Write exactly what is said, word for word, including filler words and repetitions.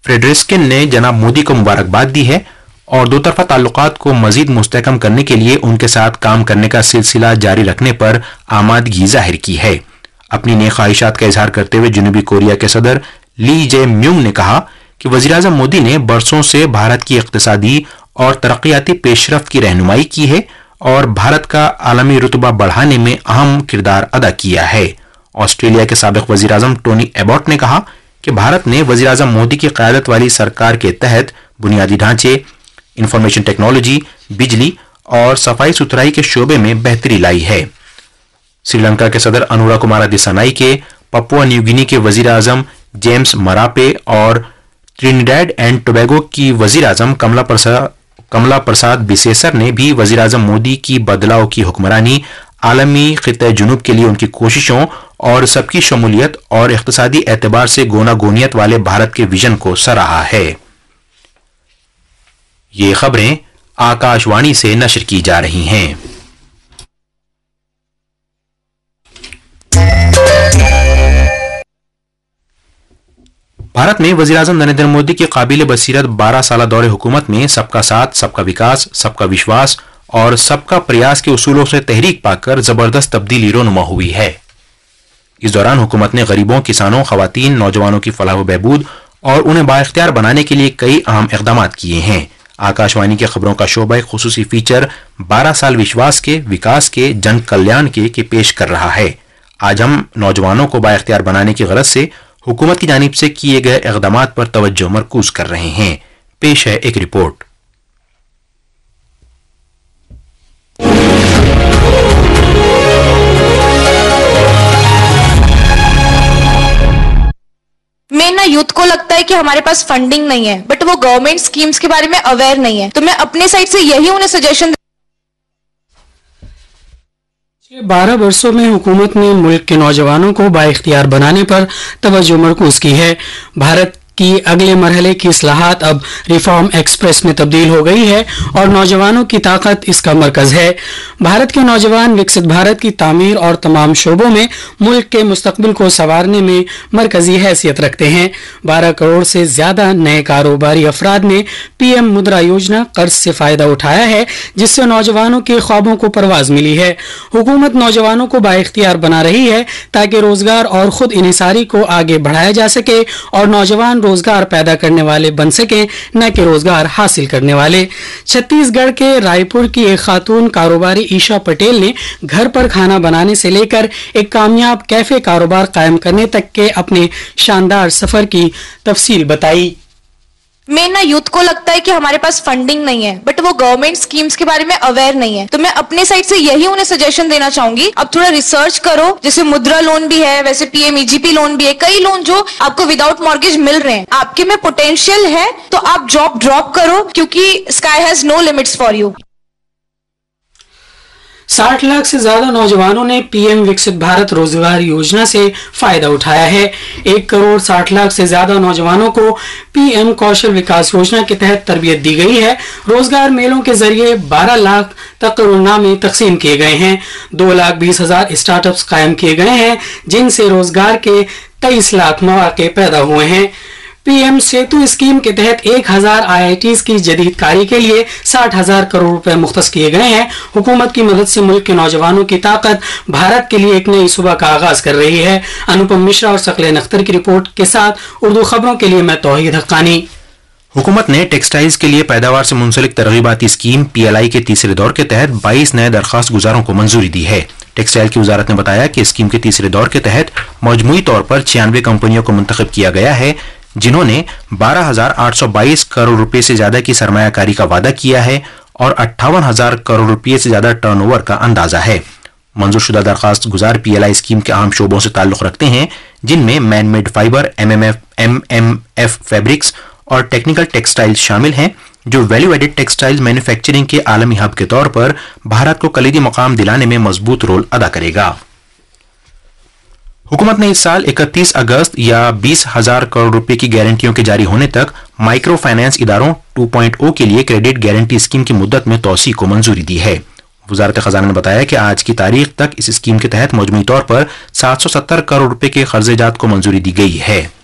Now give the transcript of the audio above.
फ्रेडरिस्किन ने जनाब मोदी को मुबारकबाद दी है और दो तरफा ताल्लुकात को मजीद मुस्तहकम करने के लिए उनके साथ काम करने का सिलसिला जारी रखने पर आमादगी जाहिर की है। अपनी नई ख्वाहिशात का इजहार करते हुए जनूबी कोरिया के सदर ली जे म्यूंग ने कहा कि वज़ीर-ए-आज़म मोदी ने बरसों से भारत की इक़्तिसादी और तरक्याती पेशरफ्त की रहनुमाई की है और भारत का आलमी रुतबा बढ़ाने में अहम किरदार अदा किया है। ऑस्ट्रेलिया के साबिक़ वज़ीर-ए-आज़म टोनी एबॉट ने कहा कि भारत ने वज़ीर-ए-आज़म मोदी की क़यादत वाली सरकार के तहत बुनियादी ढांचे, इंफॉर्मेशन टेक्नोलॉजी, बिजली और सफाई सुथराई के शोबे में बेहतरी लाई है। श्रीलंका के सदर Anura Kumara दिसानाई, Papua New Guinea के वज़ीर-ए-आज़म जेम्स मरापे और ट्रिनिडैड एंड टोबैगो की वज़ीर-ए-आज़म कमला प्रसाद कमला प्रसाद बिसेसर ने भी वज़ीर-ए-आज़म मोदी की बदलाव की हुक्मरानी, आलमी खित्ते जुनूब के लिए उनकी कोशिशों और सबकी शमूलियत और इक़्तिसादी एतबार से गोना गोनियत वाले भारत के विजन को सराहा है। ये खबरें आकाशवाणी से नशर की जा रही हैं। भारत में वज़ीर-ए-आज़म नरेंद्र मोदी की काबिल बसीरत बारह साल दौरे हुकूमत में सबका साथ, सबका विकास, सबका विश्वास और सबका प्रयास के उसूलों से तहरीक पाकर जबरदस्त तब्दीली रोनुमा हुई है। इस दौरान हुकूमत ने गरीबों, किसानों, खवातीन, नौजवानों की फलाह व बहबूद और उन्हें बाइख्तियार बनाने के लिए कई अहम इक़दामात किए हैं। आकाशवाणी के खबरों का शोबा एक खुसूसी फीचर बारह साल विश्वास के, विकास के, जन कल्याण के, के पेश कर रहा है। आज हम नौजवानों को बाइख्तियार बनाने की गरज से हुकूमत की जानिब से किए गए इक़दामात पर तवज्जो मरकूज कर रहे हैं। पेश है एक रिपोर्ट। मैं ना यूथ को लगता है कि हमारे पास फंडिंग नहीं है, बट वो गवर्नमेंट स्कीम्स के बारे में अवेयर नहीं है, तो मैं अपने साइड से यही उन्हें सजेशन। बारह वर्षों में हुकूमत ने मुल्क के नौजवानों को बाइख्तियार बनाने पर तवज्जो मरकूज की है। भारत की अगले मरहले की इस्लाहात अब रिफॉर्म एक्सप्रेस में तब्दील हो गई है और नौजवानों की ताकत इसका मरकज है। भारत के नौजवान विकसित भारत की तामीर और तमाम शोबों में मुल्क के मुस्तकबिल को संवारने में मरकजी हैसियत रखते हैं। बारह करोड़ से ज्यादा नए कारोबारी अफराद ने पीएम मुद्रा योजना कर्ज से फायदा उठाया है, जिससे नौजवानों के ख्वाबों को परवाज मिली है। हुकूमत नौजवानों को बाइख्तियार बना रही है ताकि रोजगार और खुद इन्हिसारी को आगे बढ़ाया जा सके और नौजवान रोजगार पैदा करने वाले बन सके, न कि रोजगार हासिल करने वाले। छत्तीसगढ़ के रायपुर की एक खातून कारोबारी ईशा पटेल ने घर पर खाना बनाने से लेकर एक कामयाब कैफे कारोबार कायम करने तक के अपने शानदार सफर की तफसील बताई। मैं ना यूथ को लगता है कि हमारे पास फंडिंग नहीं है, बट वो गवर्नमेंट स्कीम्स के बारे में अवेयर नहीं है, तो मैं अपने साइड से यही उन्हें सजेशन देना चाहूंगी। अब थोड़ा रिसर्च करो, जैसे मुद्रा लोन भी है, वैसे पीएमईजीपी लोन भी है, कई लोन जो आपको विदाउट मॉर्गेज मिल रहे हैं। आपके में पोटेंशियल है तो आप जॉब ड्रॉप करो, क्योंकि sky has no limits for you. साठ लाख से ज्यादा नौजवानों ने पीएम विकसित भारत रोजगार योजना से फायदा उठाया है। एक करोड़ साठ लाख से ज्यादा नौजवानों को पीएम कौशल विकास योजना के तहत तरबियत दी गई है। रोजगार मेलों के जरिए बारह लाख तकरीरनामे तकसीम किए गए हैं। दो लाख बीस हजार स्टार्टअप्स कायम किए गए हैं, जिनसे रोजगार के तेईस लाख मौके पैदा हुए हैं। पीएम सेतु स्कीम के तहत एक हजार आईआईटीज की जदीदकारी के लिए साठ हजार करोड़ रुपए मुख्तस किए गए हैं। हुकूमत की मदद से मुल्क के नौजवानों की ताकत भारत के लिए एक नई सुबह का आगाज कर रही है। अनुपम मिश्रा और सकलेन अख्तर की रिपोर्ट के साथ उर्दू खबरों के लिए मैं तौहीद हक्कानी। हुकूमत ने टेक्सटाइल्स के लिए पैदावार से मुंसलिक तरगीबाती स्कीम पीएलआई के तीसरे दौर के तहत बाईस नए दरखास्त गुजारों को मंजूरी दी है। टेक्सटाइल की वजारत ने बताया कि स्कीम के तीसरे दौर के तहत मजमूई तौर पर छियानवे कंपनियों को मुंतखब किया गया है, जिन्होंने बारह हजार आठ सौ बाईस करोड़ रुपए से ज्यादा की सरमायाकारी का वादा किया है और अट्ठावन हजार करोड़ रुपए से ज्यादा टर्नओवर का अंदाजा है। मंजूर शुदा दरखास्त गुजार पीएलआई स्कीम के अहम शोबों से ताल्लुक रखते हैं, जिनमें man made fibre, MMF MMF fabrics और टेक्निकल टेक्सटाइल्स शामिल हैं, जो वैल्यू एडेड टेक्सटाइल्स मैन्युफैक्चरिंग के आलमी हब के तौर पर भारत को कलीदी मकाम दिलाने में मजबूत रोल अदा करेगा। हुकूमत ने इस साल इकतीस अगस्त या बीस हजार करोड़ रुपए की गारंटियों के जारी होने तक माइक्रो फाइनेंस इदारों टू पॉइंट ओ के लिए क्रेडिट गारंटी स्कीम की मुद्दत में तौसी को मंजूरी दी है। वजारत खजाना ने बताया कि आज की तारीख तक इस स्कीम के तहत मजमूई तौर पर सात सौ सत्तर करोड़ रुपए के कर्जेजात को मंजूरी दी गई है।